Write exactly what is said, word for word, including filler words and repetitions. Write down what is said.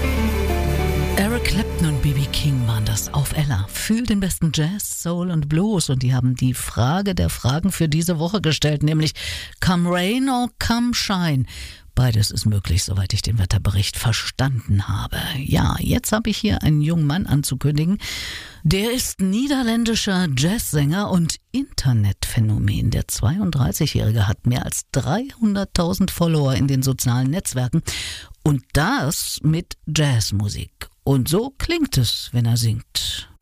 Eric Clapton und B B King waren das auf Ella. Fühl den besten Jazz, Soul und Blues. Und die haben die Frage der Fragen für diese Woche gestellt, nämlich Come Rain or Come Shine. Beides ist möglich, soweit ich den Wetterbericht verstanden habe. Ja, jetzt habe ich hier einen jungen Mann anzukündigen. Der ist niederländischer Jazzsänger und Internetphänomen. Der zweiunddreißigjährige hat mehr als dreihunderttausend Follower in den sozialen Netzwerken. Und das mit Jazzmusik. Und so klingt es, wenn er singt.